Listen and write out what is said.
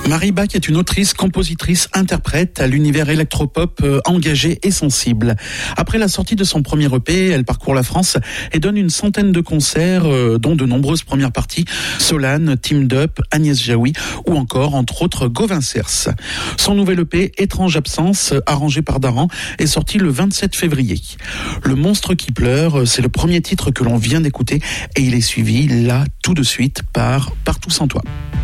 Marie Bach est une autrice, compositrice, interprète à l'univers électropop engagé et sensible. Après la sortie de son premier EP, elle parcourt la France et donne une centaine de concerts, dont de nombreuses premières parties, Solane, Team Up, Agnès Jaoui ou encore, entre autres, Gauvin Cers. Son nouvel EP, Étrange Absence, arrangé par Daran, est sorti le 27 février. Le monstre qui pleure, c'est le premier titre que l'on vient d'écouter et il est suivi là tout de suite par Partout sans toi.